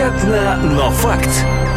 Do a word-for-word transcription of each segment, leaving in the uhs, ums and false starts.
Невероятно, но факт.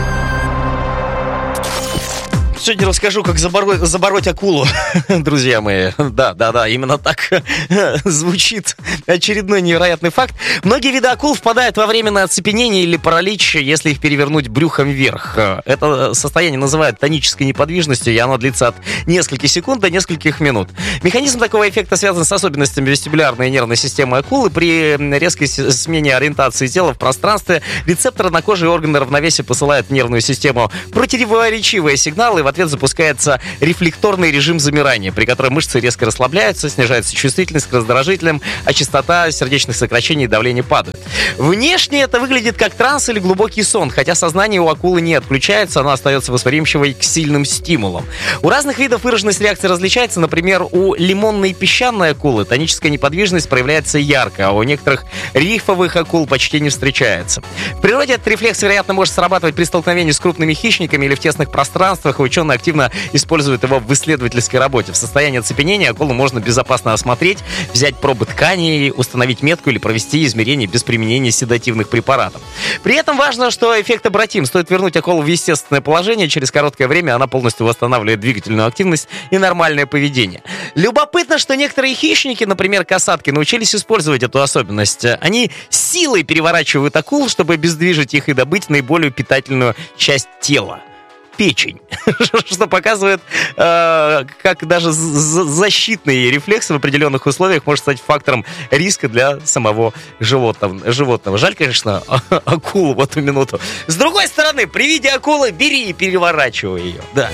Сегодня расскажу, как забороть, забороть акулу, друзья мои. Да, да, да, именно так звучит очередной невероятный факт. Многие виды акул впадают во временное оцепенение или паралич, если их перевернуть брюхом вверх. Это состояние называют тонической неподвижностью, и оно длится от нескольких секунд до нескольких минут. Механизм такого эффекта связан с особенностями вестибулярной и нервной системы акулы. При резкой смене ориентации тела в пространстве рецепторы на коже и органы равновесия посылают в нервную систему противоречивые сигналы, и в ответ запускается рефлекторный режим замирания, при котором мышцы резко расслабляются, снижается чувствительность к раздражителям, а частота сердечных сокращений и давления падают. Внешне это выглядит как транс или глубокий сон, хотя сознание у акулы не отключается, оно остается восприимчивой к сильным стимулам. У разных видов выраженность реакции различается. Например, у лимонной песчаной акулы тоническая неподвижность проявляется ярко, а у некоторых рифовых акул почти не встречается. В природе этот рефлекс, вероятно, может срабатывать при столкновении с крупными хищниками или в тесных пространствах, и ученые активно используют его в исследовательской работе. В состоянии оцепенения акулу можно безопасно осмотреть, взять пробы тканей, установить метку или провести измерения без применения седативных препаратов. При этом важно, что эффект обратим. Стоит вернуть акулу в естественное положение, через короткое время она полностью восстанавливает двигательную активность и нормальное поведение. Любопытно, что некоторые хищники, например, касатки, научились использовать эту особенность. Они силой переворачивают акул, чтобы обездвижить их и добыть наиболее питательную часть тела. Печень, что показывает, э, как даже защитный рефлекс в определенных условиях может стать фактором риска для самого животного. животного. Жаль, конечно, акулу в эту минуту. С другой стороны, при виде акулы бери и переворачивай ее. Да.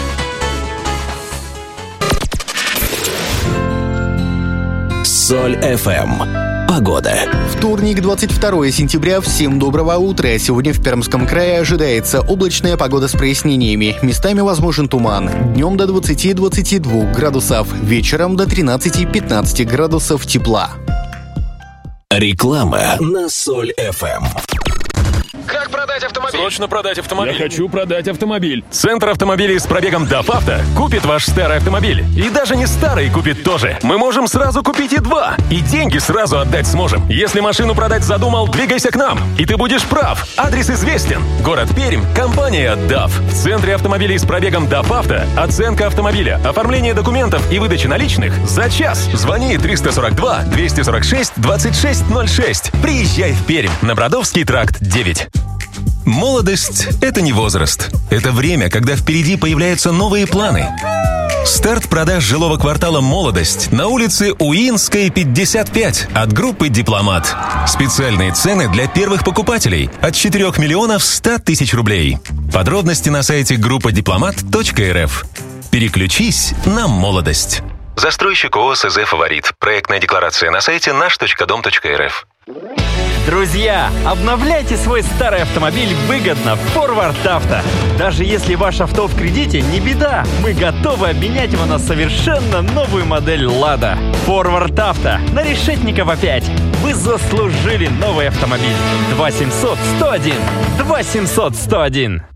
Соль эф эм. Погода. Вторник, двадцать второе сентября. Всем доброго утра. Сегодня в Пермском крае ожидается облачная погода с прояснениями. Местами возможен туман. Днем до двадцати-двадцати двух градусов. Вечером до тринадцати-пятнадцати градусов тепла. Реклама на Соль эф эм. Как продать автомобиль? Срочно продать автомобиль. Я хочу продать автомобиль. Центр автомобилей с пробегом ДАФ Авто купит ваш старый автомобиль. И даже не старый купит тоже. Мы можем сразу купить и два. И деньги сразу отдать сможем. Если машину продать задумал, двигайся к нам. И ты будешь прав. Адрес известен. Город Пермь. Компания ДАФ. В Центре автомобилей с пробегом ДАФ Авто оценка автомобиля, оформление документов и выдача наличных за час. Звони триста сорок два двести сорок шесть двадцать шесть ноль шесть. Приезжай в Пермь на Бродовский тракт девять. Молодость – это не возраст. Это время, когда впереди появляются новые планы. Старт продаж жилого квартала «Молодость» на улице Уинской, пятьдесят пять от группы «Дипломат». Специальные цены для первых покупателей от четырёх миллионов ста тысяч рублей. Подробности на сайте группа дипломат точка эр эф. Переключись на «Молодость». Застройщик ООО СЗ «Фаворит». Проектная декларация на сайте наш точка дом точка эр эф. Друзья, обновляйте свой старый автомобиль выгодно в Forward Auto. Даже если ваше авто в кредите, не беда. Мы готовы обменять его на совершенно новую модель «Лада». Forward Auto на Решетникова пять. Вы заслужили новый автомобиль. два семьсот сто один. два семьсот сто один.